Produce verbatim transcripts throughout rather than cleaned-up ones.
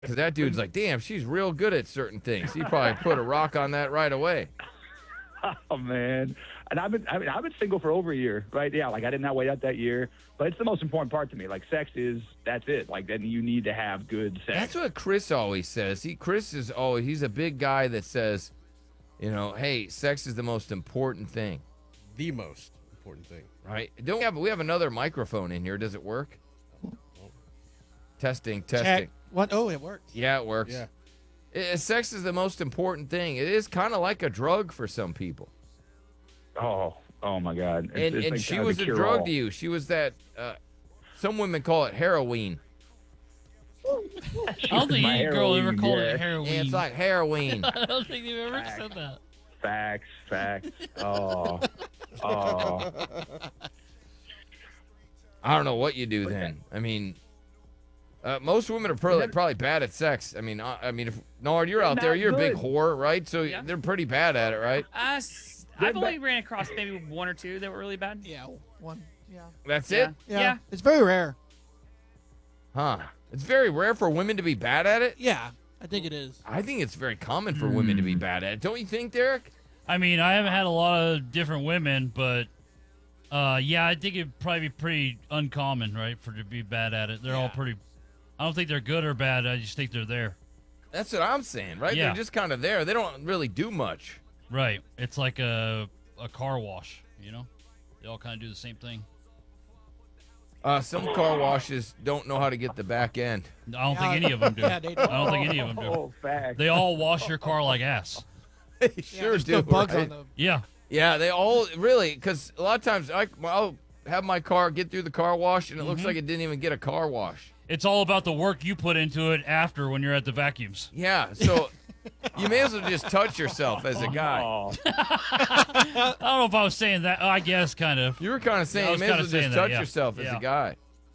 Because that dude's like, damn, she's real good at certain things. He probably put a rock on that right away. Oh man, and I've been I mean I've been single for over a year, right? Yeah, like I did not wait out that year, but it's the most important part to me. Like sex is that's it. Like then you need to have good sex. That's what Chris always says. He Chris is always he's a big guy that says, you know, hey, sex is the most important thing. The most important thing. Right? Don't we have we have another microphone in here? Does it work? Testing, testing. Check. What? Oh, it works. Yeah, it works. Yeah. I- sex is the most important thing. It is kind of like a drug for some people. Oh, oh my God. It's, And it's and like she kind of was the a cure drug all. to you. She was that. Uh, some women call it heroin. I don't think My any girl ever heroin, called yeah. it heroin. Yeah, it's like heroin. I don't think they've ever said that. Facts, facts. Oh, oh. I don't know what you do then. I mean, uh, most women are probably probably bad at sex. I mean, I, I mean, if Nard, you're out there, Not you're a big good. whore, right? So Yeah. they're pretty bad at it, right? Uh, s- I've only ran across maybe one or two that were really bad. Yeah, one. Yeah. That's Yeah. it, Yeah. Yeah. It's very rare. huh? It's very rare for women to be bad at it. Yeah, I think it is. I think it's very common for women to be bad at it. Don't you think, Derek? I mean, I haven't had a lot of different women, but uh, yeah, I think it'd probably be pretty uncommon, right, for to be bad at it. They're all Yeah. pretty. I don't think they're good or bad. I just think they're there. That's what I'm saying, right? Yeah. They're just kind of there. They don't really do much. Right. It's like a a car wash. You know, they all kind of do the same thing. Uh, some car washes don't know how to get the back end. I don't think any of them do. Yeah, they I don't think any of them do. Oh, facts. They all wash your car like ass. They Yeah, sure there's do. still bugs right? on them. Yeah. Yeah, they all really, because a lot of times I, I'll have my car get through the car wash, and it looks like it didn't even get a car wash. It's all about the work you put into it after when you're at the vacuums. Yeah, so you may as well just touch yourself as a guy. Oh, I don't know if I was saying that. I guess kind of. You were kind of saying I you was may as well kinda just saying that, touch yeah. yourself as Yeah. a guy.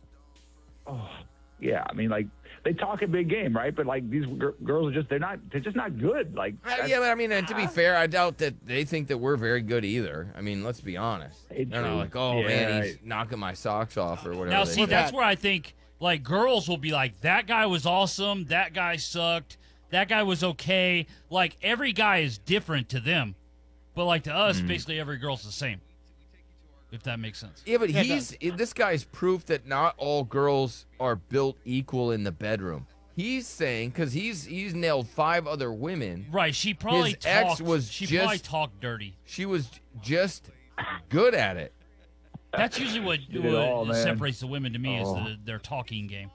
yeah. I mean, like they talk a big game, right? But like these gir- girls are just they're not they're just not good. Like Uh, that's- yeah, but I mean, and to be fair, I doubt that they think that we're very good either. I mean, let's be honest. It's They're not true. like, oh Yeah. man, he's knocking my socks off or whatever. Now, they see, say. that's where I think like girls will be like, that guy was awesome. That guy sucked. That guy was okay. Like every guy is different to them, but like to us, Mm. basically every girl's the same. If that makes sense. Yeah, but Yeah, it he's this guy's proof that not all girls are built equal in the bedroom. He's saying because he's he's nailed five other women. Right? She probably His ex talked. was she just- probably talked dirty. She was just good at it. That's usually what, Did it what all, man. separates the women to me Oh. is the, their talking game.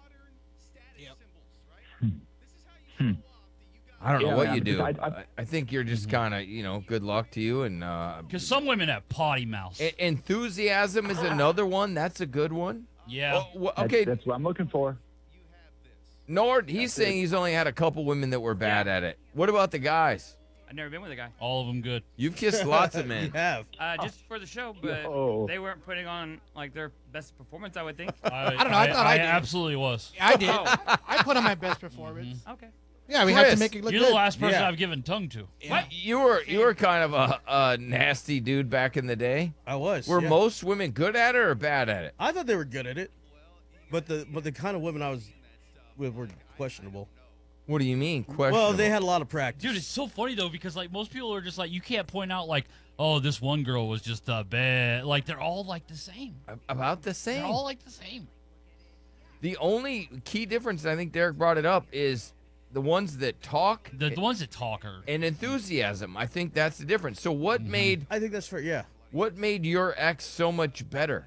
I don't know Yeah, what man, you do. because I- I, I- I think you're just kind of you know good luck to you and uh, Because some women have potty mouths. e- enthusiasm is another one. That's a good one. yeah. Well, well, that's, okay, that's what I'm looking for. Nord, he's That's saying it. he's only had a couple women that were bad at it. What about the guys? I've never been with a guy. All of them good. You've kissed lots of You men. have. Uh, just for the show, but Yo. they weren't putting on like their best performance. I would think. I, I don't know, I thought I did. absolutely was. I did. Oh. I put on my best performance. Okay. Yeah, we have to Chris, make it look You're good. the last person Yeah. I've given tongue to. Yeah. You were you were kind of a, a nasty dude back in the day. I was. Were yeah. most women good at it or bad at it? I thought they were good at it, but the but the kind of women I was with were questionable. What do you mean? Question. Well, they had a lot of practice. Dude, it's so funny though because like most people are just like you can't point out like oh this one girl was just uh, bad. Like they're all like the same. about the They're same. all like the same. The only key difference, I think Derek brought it up, is the ones that talk The, the ones that talk are and enthusiasm. I think that's the difference. So what made I think that's fair. Yeah. what made your ex so much better?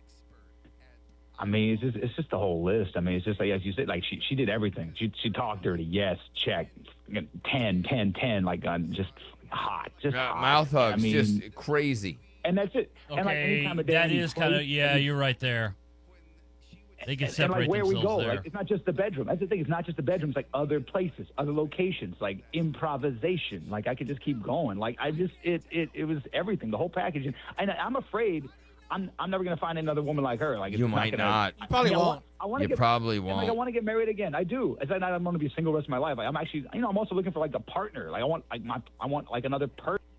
I mean, it's just it's just the whole list. I mean, it's just like as you said, like she she did everything. She she talked dirty, yes, check, ten, ten, ten, like um, just hot, just Uh, hot. mouth hugs, I mean, just crazy. and that's it. And like any okay. time of day, That any is kind of place, yeah. any- You're right there. They can and, and separate like where we themselves go, there. like it's not just the bedroom. That's the thing. It's not just the bedroom. It's like other places, other locations, like improvisation. Like I could just keep going. Like I just it it it was everything, the whole package. And, and I'm afraid. I'm, I'm never gonna find another woman like her. Like it's You not might gonna, not. You probably I mean, I won't. want, I want to You get probably and, like I won't. want to get married again. I do. It's not that I'm going to be single the rest of my life. Like, I'm actually, you know, I'm also looking for like a partner. Like I want, like my, I want like another person.